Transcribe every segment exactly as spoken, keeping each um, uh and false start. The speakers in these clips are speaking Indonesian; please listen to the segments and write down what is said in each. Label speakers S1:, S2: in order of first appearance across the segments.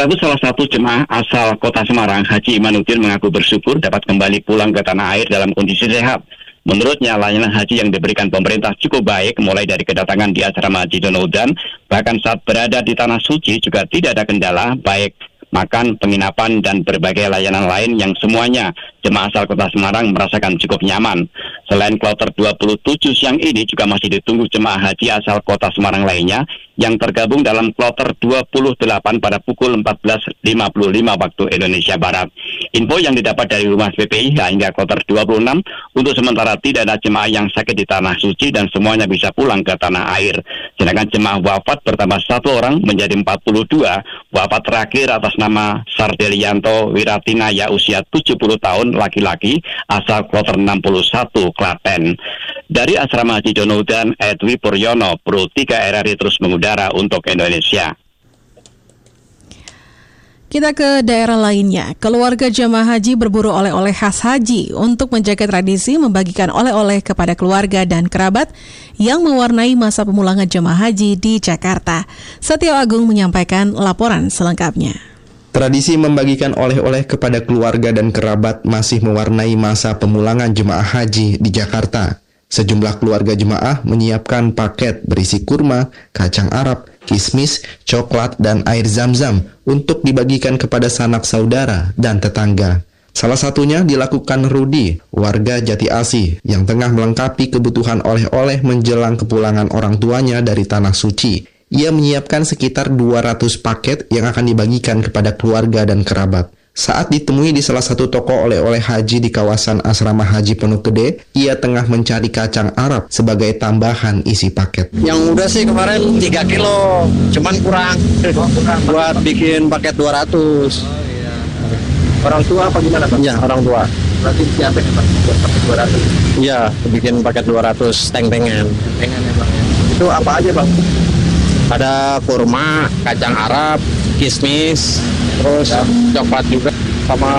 S1: Sementara itu salah satu jemaah asal Kota Semarang, Haji Imanuddin, mengaku bersyukur dapat kembali pulang ke tanah air dalam kondisi sehat. Menurutnya, layanan haji yang diberikan pemerintah cukup baik, mulai dari kedatangan di asrama Haji Donoudan, bahkan saat berada di Tanah Suci juga tidak ada kendala, baik makan, penginapan, dan berbagai layanan lain yang semuanya jemaah asal Kota Semarang merasakan cukup nyaman. Selain kloter dua puluh tujuh siang ini juga masih ditunggu jemaah haji asal Kota Semarang lainnya yang tergabung dalam kloter dua puluh delapan pada pukul empat belas lima puluh lima waktu Indonesia Barat. Info yang didapat dari Humas B P I H hingga kloter dua puluh enam, untuk sementara tidak ada jemaah yang sakit di Tanah Suci dan semuanya bisa pulang ke tanah air. Sedangkan jemaah wafat bertambah satu orang menjadi empat puluh dua. Wafat terakhir atas nama Sardelianto Wiratinaya, usia tujuh puluh tahun, laki-laki, asal kloter enam puluh satu, Klaten. Dari asrama Haji Donoudan, Edwi Puryono, Pro tiga R R I terus mengudara untuk Indonesia.
S2: Kita ke daerah lainnya. Keluarga jemaah haji berburu oleh-oleh khas haji untuk menjaga tradisi membagikan oleh-oleh kepada keluarga dan kerabat yang mewarnai masa pemulangan jemaah haji di Jakarta. Setio Agung menyampaikan laporan selengkapnya.
S3: Tradisi membagikan oleh-oleh kepada keluarga dan kerabat masih mewarnai masa pemulangan jemaah haji di Jakarta. Sejumlah keluarga jemaah menyiapkan paket berisi kurma, kacang Arab, kismis, coklat, dan air zam-zam untuk dibagikan kepada sanak saudara dan tetangga. Salah satunya dilakukan Rudi, warga Jati Asih, yang tengah melengkapi kebutuhan oleh-oleh menjelang kepulangan orang tuanya dari Tanah Suci. Ia menyiapkan sekitar dua ratus paket yang akan dibagikan kepada keluarga dan kerabat. Saat ditemui di salah satu toko oleh-oleh haji di kawasan Asrama Haji Pondok Gede, ia tengah mencari kacang Arab sebagai tambahan isi paket.
S4: Yang udah sih kemarin tiga kilo, cuman kurang, oh, kurang buat bikin paket dua ratus. Oh, iya.
S5: Orang tua apa gimana, Pak?
S4: Iya, orang tua.
S5: Berarti siapa yang buat paket dua ratus?
S4: Iya, bikin paket dua ratus teng-tengan.
S5: Tengan ya, Bang. Itu apa aja, Bang?
S4: Ada kurma, kacang Arab, kismis, terus coklat juga, sama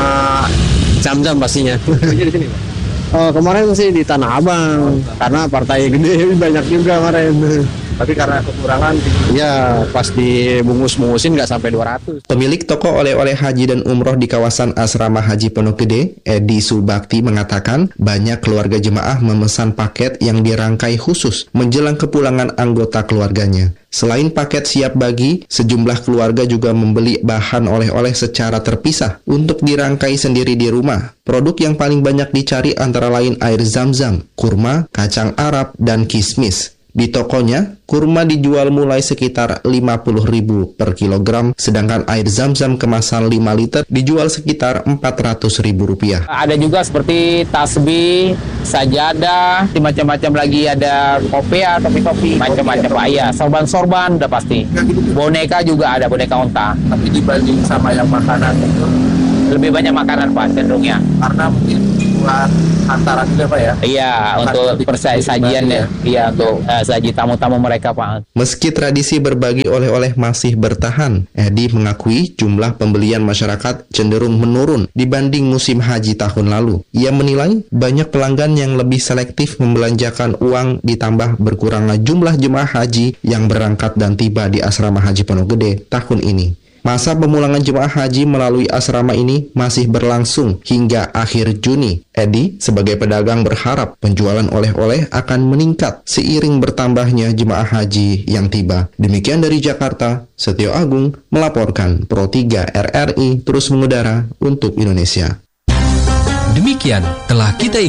S4: jam-jam pastinya.
S5: Di sini, Pak?
S4: Oh, kemarin sih di Tanah Abang, karena partai gede banyak juga kemarin.
S5: Tapi karena kekurangan,
S4: ya pas dibungkus-bungkusin nggak sampai dua ratus.
S3: Pemilik toko oleh-oleh haji dan umroh di kawasan Asrama Haji Pondok Gede, Edi Subakti, mengatakan banyak keluarga jemaah memesan paket yang dirangkai khusus menjelang kepulangan anggota keluarganya. Selain paket siap bagi, sejumlah keluarga juga membeli bahan oleh-oleh secara terpisah untuk dirangkai sendiri di rumah. Produk yang paling banyak dicari antara lain air zam-zam, kurma, kacang Arab, dan kismis. Di tokonya, kurma dijual mulai sekitar lima puluh ribu per kilogram, sedangkan air zam-zam kemasan lima liter dijual sekitar empat ratus ribu rupiah.
S6: Ada juga seperti tasbih, sajadah, macam-macam lagi, ada kopea, topi-topi, macam-macam. Ya, sorban-sorban udah pasti. Boneka juga ada, boneka onta.
S5: Tapi dibanding sama yang makanan itu
S6: lebih banyak makanan, Pak, cenderungnya.
S5: Karena mungkin buat hantaran juga, Pak, ya?
S6: Iya, untuk persajian ya. Iya, untuk uh, saji tamu-tamu mereka, Pak.
S3: Meski tradisi berbagi oleh-oleh masih bertahan, Edi mengakui jumlah pembelian masyarakat cenderung menurun dibanding musim haji tahun lalu. Ia menilai banyak pelanggan yang lebih selektif membelanjakan uang ditambah berkurangnya jumlah jemaah haji yang berangkat dan tiba di Asrama Haji Pondok Gede tahun ini. Masa pemulangan jemaah haji melalui asrama ini masih berlangsung hingga akhir Juni. Edi, sebagai pedagang, berharap penjualan oleh-oleh akan meningkat seiring bertambahnya jemaah haji yang tiba. Demikian dari Jakarta, Setio Agung melaporkan. Pro tiga R R I terus mengudara untuk Indonesia.
S7: Demikian telah kita